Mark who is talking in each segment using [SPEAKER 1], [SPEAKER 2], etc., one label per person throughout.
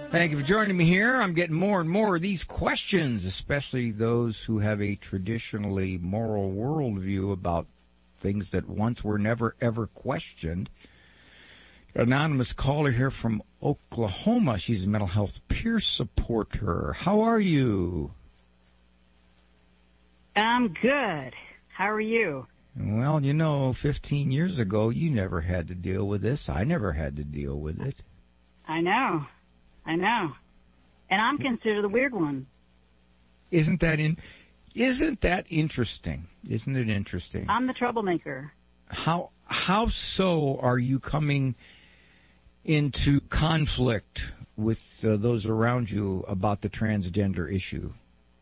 [SPEAKER 1] Thank you for joining me here. I'm getting more and more of these questions, especially those who have a traditionally moral worldview about things that once were never, ever questioned. Anonymous caller here from Oklahoma. She's a mental health peer supporter. How are you?
[SPEAKER 2] I'm good. How are you?
[SPEAKER 1] Well, 15 years ago, you never had to deal with this. I never had to deal with it.
[SPEAKER 2] I know. And I'm considered the weird one.
[SPEAKER 1] Isn't that interesting? Isn't it interesting?
[SPEAKER 2] I'm the troublemaker.
[SPEAKER 1] How so are you coming into conflict with those around you about the transgender issue?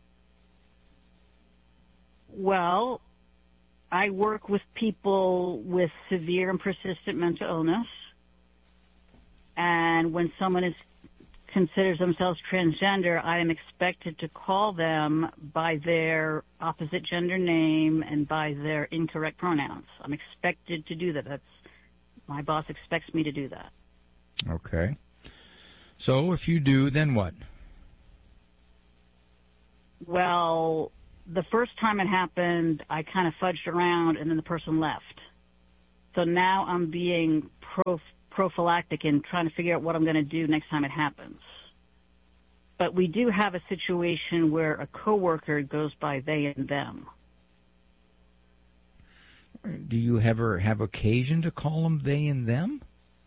[SPEAKER 2] Well, I work with people with severe and persistent mental illness. And when someone considers themselves transgender, I am expected to call them by their opposite gender name and by their incorrect pronouns. I'm expected to do that. My boss expects me to do that.
[SPEAKER 1] Okay. So if you do, then what?
[SPEAKER 2] Well, the first time it happened, I kind of fudged around and then the person left. So now I'm being prophylactic and trying to figure out what I'm going to do next time it happens. But we do have a situation where a coworker goes by they and them.
[SPEAKER 1] Do you ever have occasion to call them they and them?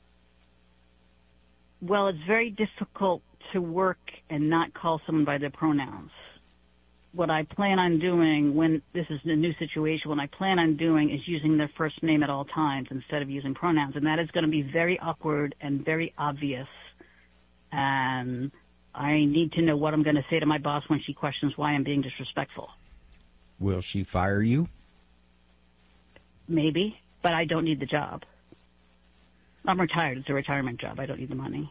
[SPEAKER 2] Well, it's very difficult to work and not call someone by their pronouns. What I plan on doing when this is a new situation, what I plan on doing is using their first name at all times instead of using pronouns. And that is going to be very awkward and very obvious. And I need to know what I'm going to say to my boss when she questions why I'm being disrespectful.
[SPEAKER 1] Will she fire you?
[SPEAKER 2] Maybe, but I don't need the job. I'm retired. It's a retirement job. I don't need the money.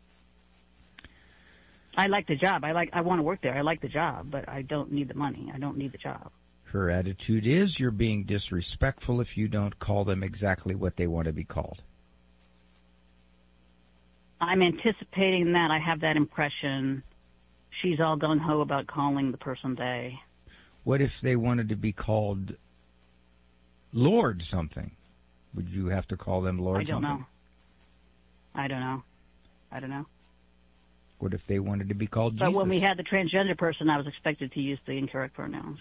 [SPEAKER 2] I like the job. I want to work there. I like the job, but I don't need the money. I don't need the job.
[SPEAKER 1] Her attitude is you're being disrespectful if you don't call them exactly what they want to be called.
[SPEAKER 2] I'm anticipating that. I have that impression. She's all gung-ho about calling the person they.
[SPEAKER 1] What if they wanted to be called Lord something? Would you have to call them Lord something?
[SPEAKER 2] I don't know.
[SPEAKER 1] What if they wanted to be called Jesus?
[SPEAKER 2] But when we had the transgender person, I was expected to use the incorrect pronouns.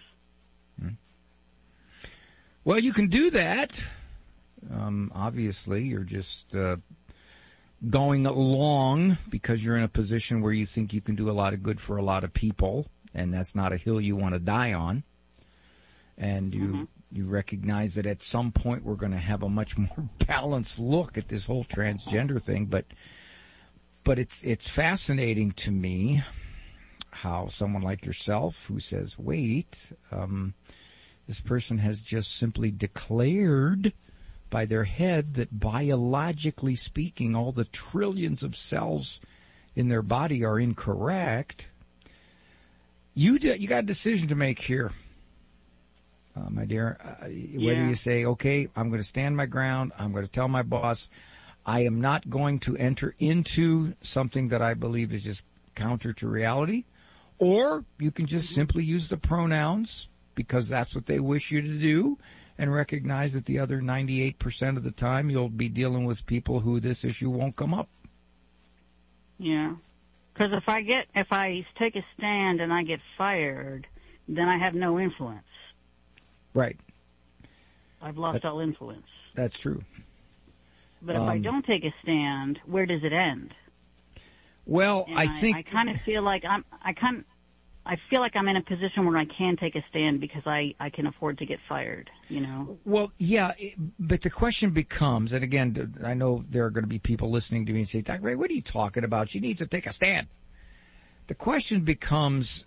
[SPEAKER 1] Well, you can do that. Obviously, you're just going along because you're in a position where you think you can do a lot of good for a lot of people, and that's not a hill you want to die on. And you recognize that at some point we're going to have a much more balanced look at this whole transgender thing, but it's fascinating to me how someone like yourself who says, wait, this person has just simply declared by their head that biologically speaking, all the trillions of cells in their body are incorrect. You got a decision to make here, my dear. Whether you say, okay, I'm going to stand my ground, I'm going to tell my boss, I am not going to enter into something that I believe is just counter to reality, or you can just simply use the pronouns because that's what they wish you to do, and recognize that the other 98% of the time you'll be dealing with people who this issue won't come up.
[SPEAKER 2] Yeah. Because if I take a stand and I get fired, then I have no influence.
[SPEAKER 1] Right.
[SPEAKER 2] I've lost all influence.
[SPEAKER 1] That's true.
[SPEAKER 2] But if I don't take a stand, where does it end?
[SPEAKER 1] Well,
[SPEAKER 2] and
[SPEAKER 1] I think
[SPEAKER 2] I kind of feel like I feel like I'm in a position where I can take a stand because I can afford to get fired, you know?
[SPEAKER 1] Well, yeah, but the question becomes, and again, I know there are going to be people listening to me and say, Dr. Ray, what are you talking about? She needs to take a stand. The question becomes,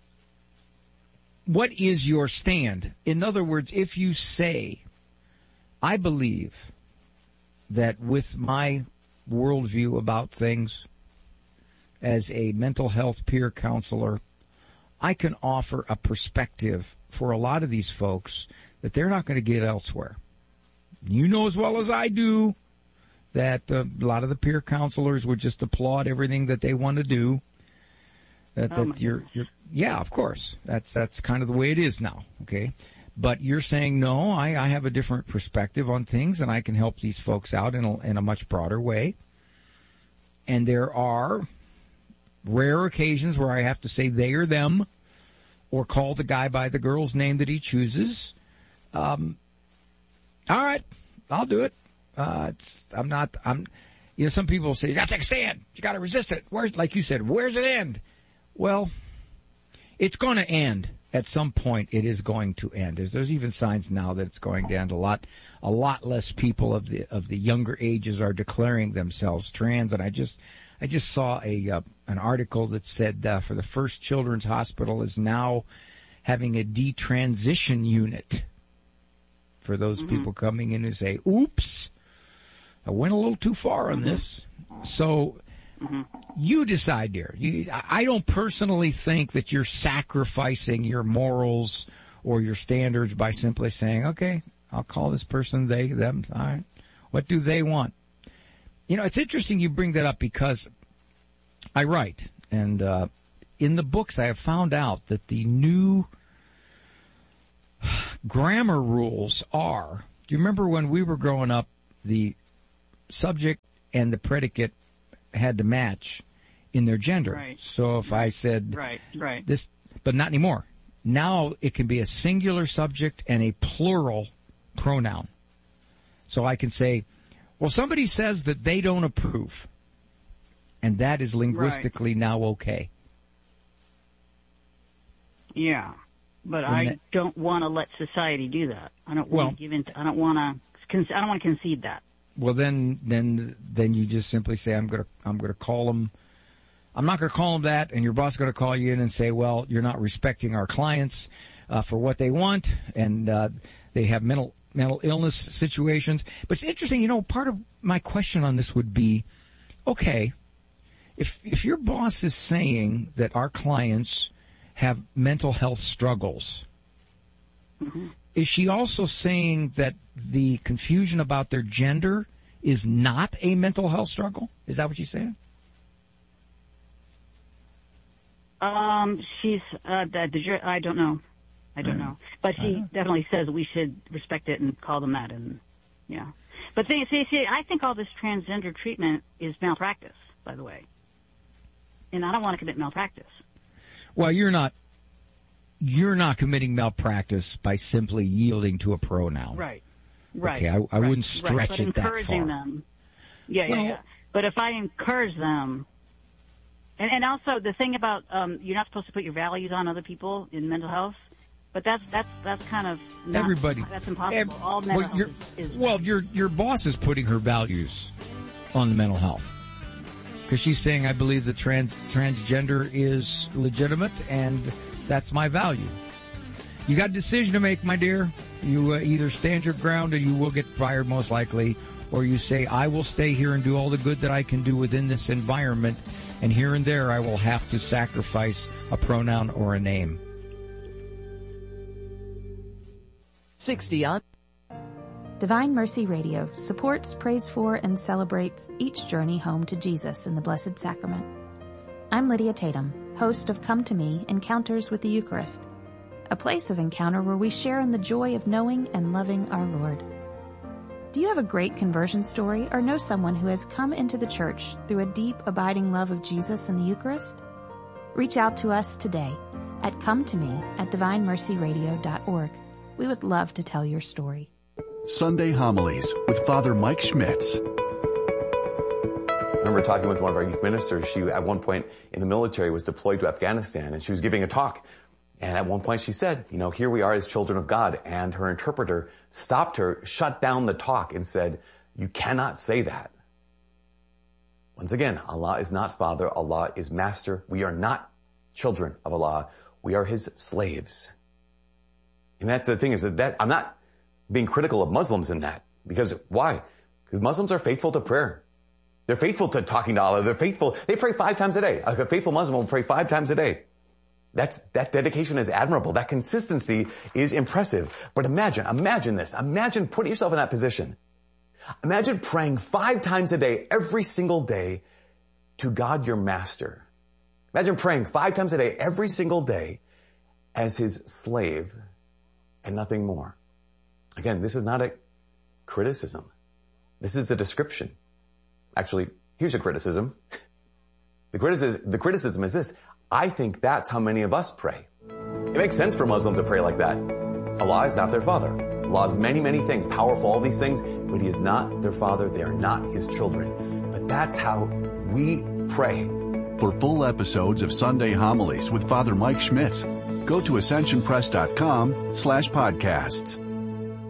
[SPEAKER 1] what is your stand? In other words, if you say, I believe that with my worldview about things as a mental health peer counselor, I can offer a perspective for a lot of these folks that they're not going to get elsewhere. You know as well as I do that a lot of the peer counselors would just applaud everything that they want to do. Yeah, of course. That's kind of the way it is now. Okay. But you're saying, no, I have a different perspective on things, and I can help these folks out in a much broader way. And there are rare occasions where I have to say they or them, or call the guy by the girl's name that he chooses. All right, I'll do it. Some people say, you got to take a stand. You got to resist it. Like you said, where's it end? Well, it's going to end. At some point, it is going to end. There's even signs now that it's going to end. A lot less people of the younger ages are declaring themselves trans. And I just saw an article that said for the First Children's Hospital is now having a detransition unit for those people coming in who say, "Oops, I went a little too far on this." So. You decide, dear. I don't personally think that you're sacrificing your morals or your standards by simply saying, okay, I'll call this person they, them. All right. What do they want? It's interesting you bring that up because I write. And in the books I have found out that the new grammar rules are, do you remember when we were growing up, the subject and the predicate had to match in their gender.
[SPEAKER 2] Right.
[SPEAKER 1] So if I said
[SPEAKER 2] right.
[SPEAKER 1] this, but not anymore. Now it can be a singular subject and a plural pronoun. So I can say, well, somebody says that they don't approve. And that is linguistically now okay.
[SPEAKER 2] Yeah. But I don't want to let society do that. I don't want to give in. I don't want to concede that.
[SPEAKER 1] Well, then you just simply say, I'm gonna call them. I'm not gonna call them that, and your boss is gonna call you in and say, well, you're not respecting our clients for what they want, and they have mental illness situations. But it's interesting, part of my question on this would be, okay, if your boss is saying that our clients have mental health struggles, is she also saying that the confusion about their gender is not a mental health struggle? Is that what she's saying?
[SPEAKER 2] She's, I don't know. Know. But she definitely says we should respect it and call them that. And yeah. But see, I think all this transgender treatment is malpractice, by the way. And I don't want to commit malpractice.
[SPEAKER 1] Well, you're not committing malpractice by simply yielding to a pronoun.
[SPEAKER 2] Right.
[SPEAKER 1] Okay, I wouldn't stretch it that far.
[SPEAKER 2] Encouraging them. Yeah. But if I encourage them, and also the thing about you're not supposed to put your values on other people in mental health, but that's kind of not,
[SPEAKER 1] everybody.
[SPEAKER 2] That's impossible. All mental health is
[SPEAKER 1] well, your boss is putting her values on the mental health because she's saying, I believe that transgender is legitimate and that's my value. You got a decision to make, my dear. You either stand your ground and you will get fired most likely, or you say, I will stay here and do all the good that I can do within this environment, and here and there I will have to sacrifice a pronoun or a name.
[SPEAKER 3] 60 on.
[SPEAKER 4] Divine Mercy Radio supports, prays for, and celebrates each journey home to Jesus in the Blessed Sacrament. I'm Lydia Tatum, host of Come to Me, Encounters with the Eucharist, a place of encounter where we share in the joy of knowing and loving our Lord. Do you have a great conversion story or know someone who has come into the church through a deep, abiding love of Jesus and the Eucharist? Reach out to us today at cometome@divinemercyradio.org. We would love to tell your story.
[SPEAKER 5] Sunday Homilies with Father Mike Schmitz.
[SPEAKER 6] I remember talking with one of our youth ministers. She, at one point in the military, was deployed to Afghanistan, and she was giving a talk. And at one point she said, here we are as children of God. And her interpreter stopped her, shut down the talk, and said, you cannot say that. Once again, Allah is not Father. Allah is Master. We are not children of Allah. We are His slaves. And that's the thing, is that I'm not being critical of Muslims in that. Because why? Because Muslims are faithful to prayer. They're faithful to talking to Allah. They're faithful. They pray 5 times a day. A faithful Muslim will pray 5 times a day. That dedication is admirable. That consistency is impressive. But imagine this. Imagine putting yourself in that position. Imagine praying 5 times a day, every single day, to God your master. Imagine praying 5 times a day, every single day, as his slave and nothing more. Again, this is not a criticism. This is a description. Actually, here's a criticism. The criticism is this. I think that's how many of us pray. It makes sense for Muslims to pray like that. Allah is not their father. Allah is many, many things, powerful, all these things, but he is not their father. They are not his children. But that's how we pray.
[SPEAKER 5] For full episodes of Sunday Homilies with Father Mike Schmitz, go to ascensionpress.com/podcasts.